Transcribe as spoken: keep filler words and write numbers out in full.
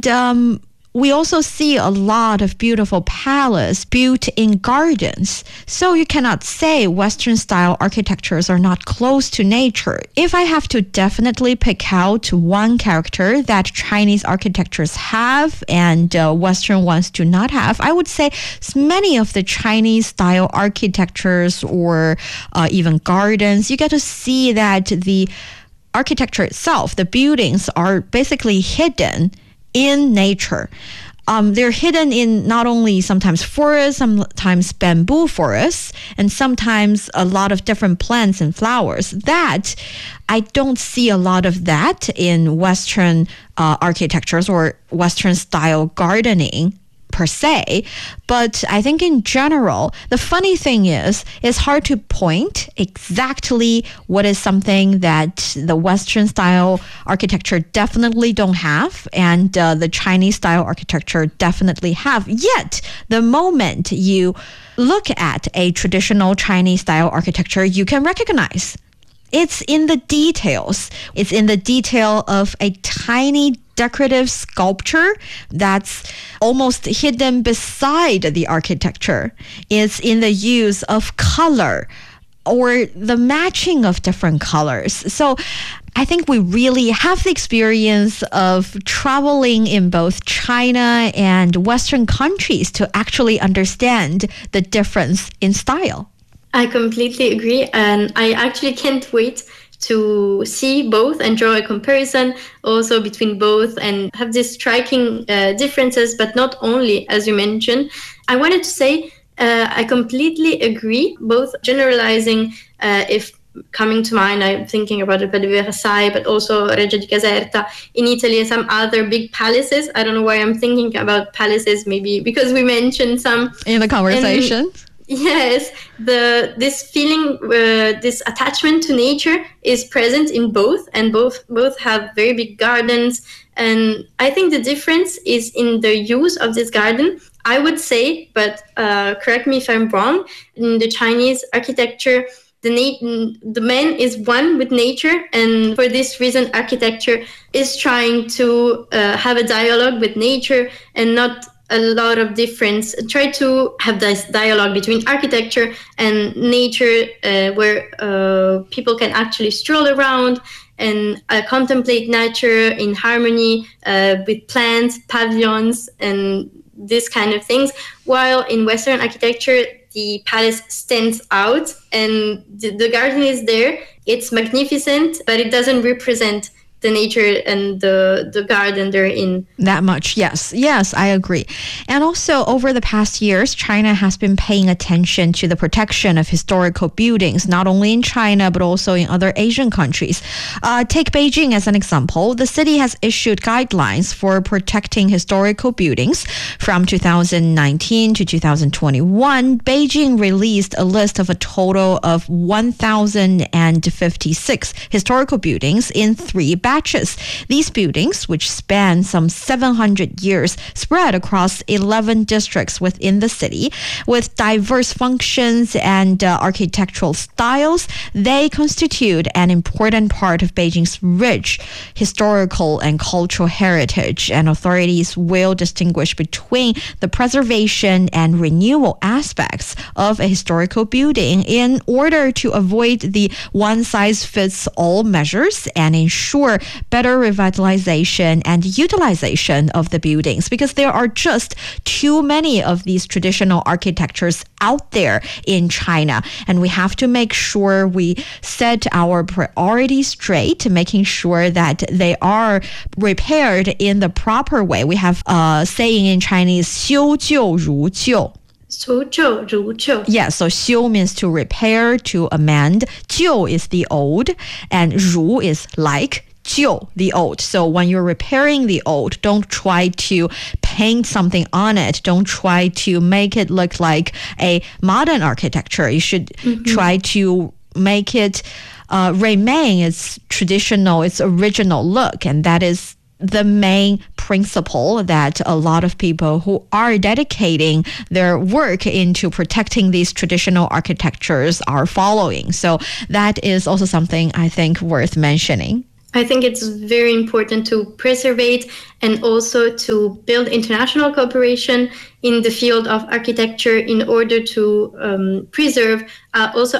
And um, we also see a lot of beautiful palaces built in gardens. So you cannot say Western-style architectures are not close to nature. If I have to definitely pick out one character that Chinese architectures have and uh, Western ones do not have, I would say many of the Chinese-style architectures or uh, even gardens, you get to see that the architecture itself, the buildings are basically hidden in nature. Um, they're hidden in not only sometimes forests, sometimes bamboo forests, and sometimes a lot of different plants and flowers. That, I don't see a lot of that in Western uh, architectures or Western style gardening per se, but I think in general, the funny thing is, it's hard to point exactly what is something that the Western style architecture definitely don't have and uh, the Chinese style architecture definitely have. Yet, the moment you look at a traditional Chinese style architecture, you can recognize it's in the details. It's in the detail of a tiny decorative sculpture that's almost hidden beside the architecture. It's in the use of color or the matching of different colors. So I think we really have the experience of traveling in both China and Western countries to actually understand the difference in style. I completely agree, and I actually can't wait to see both and draw a comparison also between both and have these striking uh, differences, but not only, as you mentioned. I wanted to say uh, I completely agree, both generalizing, uh, if coming to mind, I'm thinking about the Palais de Versailles, but also Reggia di Caserta in Italy, some other big palaces. I don't know why I'm thinking about palaces, maybe because we mentioned some in the conversation. And, yes, the this feeling, uh, this attachment to nature is present in both, and both both have very big gardens. And I think the difference is in the use of this garden. I would say, but uh, correct me if I'm wrong, in the Chinese architecture, the na- the man is one with nature, and for this reason, architecture is trying to uh, have a dialogue with nature and not a lot of difference. Try to have this dialogue between architecture and nature, uh, where uh, people can actually stroll around and uh, contemplate nature in harmony uh, with plants, pavilions, and this kind of things. While in Western architecture, the palace stands out and the, the garden is there. It's magnificent, but it doesn't represent the nature and the, the garden they're in. That much, yes. Yes, I agree. And also, over the past years, China has been paying attention to the protection of historical buildings, not only in China, but also in other Asian countries. Uh, take Beijing as an example. The city has issued guidelines for protecting historical buildings. From two thousand nineteen to two thousand twenty-one, Beijing released a list of a total of one thousand fifty-six historical buildings in three batches. These buildings, which span some seven hundred years, spread across eleven districts within the city. With diverse functions and uh, architectural styles, they constitute an important part of Beijing's rich historical and cultural heritage, and authorities will distinguish between the preservation and renewal aspects of a historical building in order to avoid the one-size-fits-all measures and ensure better revitalization and utilization of the buildings, because there are just too many of these traditional architectures out there in China, and we have to make sure we set our priorities straight, making sure that they are repaired in the proper way. We have a saying in Chinese, 修旧如旧. 修旧如旧. Yeah, so 修 means to repair, to amend. 旧 is the old, and 如 is like. 旧, the old. So when you're repairing the old, don't try to paint something on it. Don't try to make it look like a modern architecture. You should mm-hmm. try to make it uh, remain its traditional, its original look. And that is the main principle that a lot of people who are dedicating their work into protecting these traditional architectures are following. So that is also something I think worth mentioning. I think it's very important to preserve and also to build international cooperation in the field of architecture in order to um, preserve uh, also